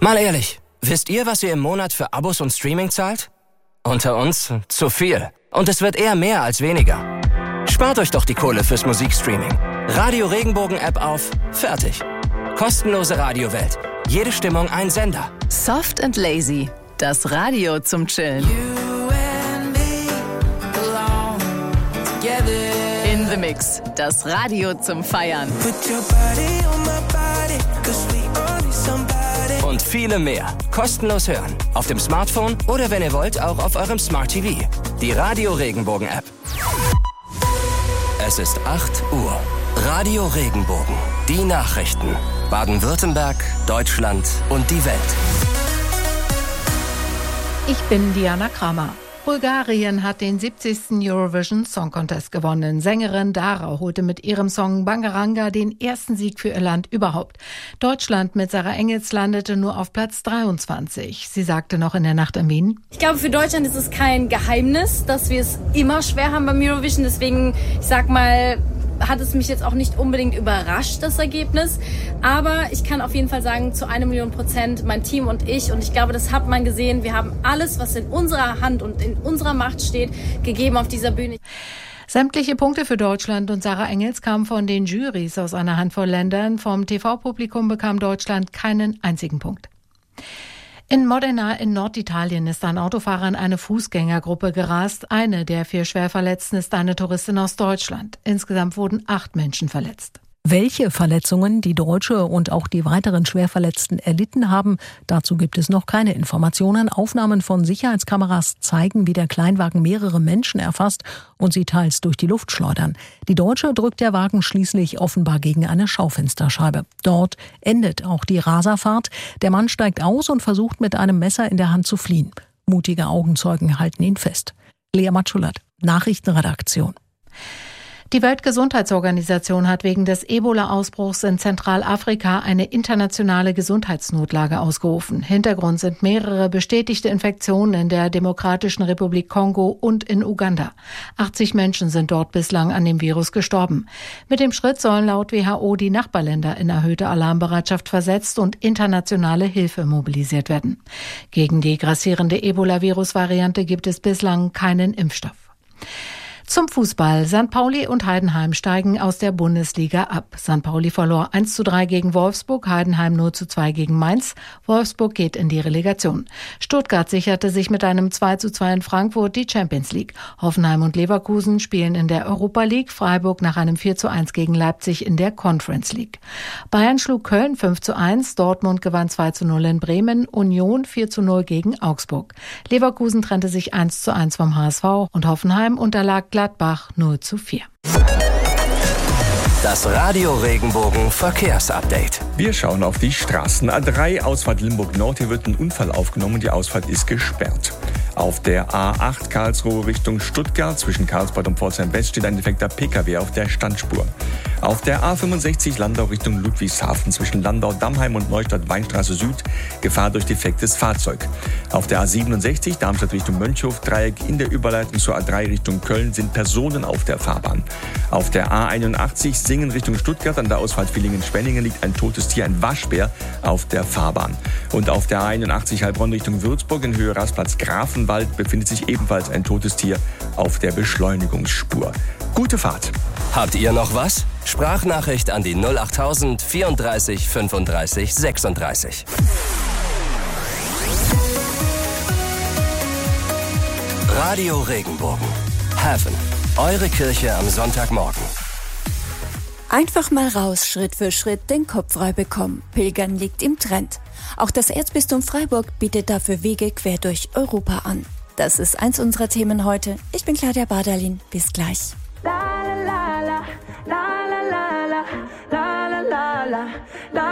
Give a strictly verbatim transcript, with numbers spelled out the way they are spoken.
Mal ehrlich, wisst ihr, was ihr im Monat für Abos und Streaming zahlt? Unter uns zu viel. Und es wird eher mehr als weniger. Spart euch doch die Kohle fürs Musikstreaming. Radio Regenbogen App auf, fertig. Kostenlose Radiowelt. Jede Stimmung ein Sender. Soft and Lazy. Das Radio zum Chillen. In the Mix. Das Radio zum Feiern. Und viele mehr. Kostenlos hören. Auf dem Smartphone oder wenn ihr wollt, auch auf eurem Smart T V. Die Radio Regenbogen App. Es ist acht Uhr. Radio Regenbogen. Die Nachrichten. Baden-Württemberg, Deutschland und die Welt. Ich bin Diana Kramer. Bulgarien hat den siebzigsten Eurovision Song Contest gewonnen. Sängerin Dara holte mit ihrem Song Bangaranga den ersten Sieg für ihr Land überhaupt. Deutschland mit Sarah Engels landete nur auf Platz dreiundzwanzig. Sie sagte noch in der Nacht in Wien: Ich glaube, für Deutschland ist es kein Geheimnis, dass wir es immer schwer haben beim Eurovision. Deswegen, ich sag mal, hat es mich jetzt auch nicht unbedingt überrascht, das Ergebnis. Aber ich kann auf jeden Fall sagen, zu einer Million Prozent mein Team und ich. Und ich glaube, das hat man gesehen. Wir haben alles, was in unserer Hand und in unserer Macht steht, gegeben auf dieser Bühne. Sämtliche Punkte für Deutschland und Sarah Engels kamen von den Jurys aus einer Handvoll Ländern. Vom T V-Publikum bekam Deutschland keinen einzigen Punkt. In Modena in Norditalien ist ein Autofahrer in eine Fußgängergruppe gerast. Eine der vier Schwerverletzten ist eine Touristin aus Deutschland. Insgesamt wurden acht Menschen verletzt. Welche Verletzungen die Deutsche und auch die weiteren Schwerverletzten erlitten haben, dazu gibt es noch keine Informationen. Aufnahmen von Sicherheitskameras zeigen, wie der Kleinwagen mehrere Menschen erfasst und sie teils durch die Luft schleudern. Die Deutsche drückt der Wagen schließlich offenbar gegen eine Schaufensterscheibe. Dort endet auch die Raserfahrt. Der Mann steigt aus und versucht mit einem Messer in der Hand zu fliehen. Mutige Augenzeugen halten ihn fest. Lea Matschulat, Nachrichtenredaktion. Die Weltgesundheitsorganisation hat wegen des Ebola-Ausbruchs in Zentralafrika eine internationale Gesundheitsnotlage ausgerufen. Hintergrund sind mehrere bestätigte Infektionen in der Demokratischen Republik Kongo und in Uganda. achtzig Menschen sind dort bislang an dem Virus gestorben. Mit dem Schritt sollen laut W H O die Nachbarländer in erhöhte Alarmbereitschaft versetzt und internationale Hilfe mobilisiert werden. Gegen die grassierende Ebola-Virus-Variante gibt es bislang keinen Impfstoff. Zum Fußball. Sankt Pauli und Heidenheim steigen aus der Bundesliga ab. Sankt Pauli verlor eins zu drei gegen Wolfsburg, Heidenheim null zu zwei gegen Mainz. Wolfsburg geht in die Relegation. Stuttgart sicherte sich mit einem zwei zu zwei in Frankfurt die Champions League. Hoffenheim und Leverkusen spielen in der Europa League. Freiburg nach einem vier zu eins gegen Leipzig in der Conference League. Bayern schlug Köln fünf zu eins. Dortmund gewann zwei zu null in Bremen. Union vier zu null gegen Augsburg. Leverkusen trennte sich eins zu eins vom H S V und Hoffenheim unterlag Gladbach null zu vier. Das Radio Regenbogen Verkehrsupdate. Wir schauen auf die Straßen. A drei, Ausfahrt Limburg Nord. Hier wird ein Unfall aufgenommen. Die Ausfahrt ist gesperrt. Auf der A acht Karlsruhe Richtung Stuttgart zwischen Karlsbad und Pforzheim West steht ein defekter P K W auf der Standspur. Auf der A fünfundsechzig Landau Richtung Ludwigshafen zwischen Landau-Dammheim und Neustadt-Weinstraße Süd Gefahr durch defektes Fahrzeug. Auf der A siebenundsechzig Darmstadt Richtung Mönchhof-Dreieck in der Überleitung zur A drei Richtung Köln sind Personen auf der Fahrbahn. Auf der A einundachtzig Singen Richtung Stuttgart an der Ausfahrt Villingen-Spenningen liegt ein totes Tier, ein Waschbär, auf der Fahrbahn. Und auf der A einundachtzig Heilbronn Richtung Würzburg in Höhe Rastplatz Grafenwald befindet sich ebenfalls ein totes Tier auf der Beschleunigungsspur. Gute Fahrt! Habt ihr noch was? Sprachnachricht an die null achttausend vierunddreißig fünfunddreißig sechsunddreißig. Radio Regenbogen. Heaven. Eure Kirche am Sonntagmorgen. Einfach mal raus, Schritt für Schritt den Kopf frei bekommen. Pilgern liegt im Trend. Auch das Erzbistum Freiburg bietet dafür Wege quer durch Europa an. Das ist eins unserer Themen heute. Ich bin Claudia Bardalin. Bis gleich. La, la, la, la, la, la, la, la, la, la, la.